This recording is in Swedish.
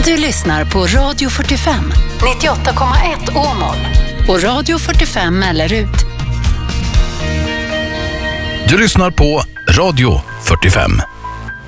Du lyssnar på Radio 45, 98,1 Åmål och Radio 45 Mellerud. Du lyssnar på Radio 45.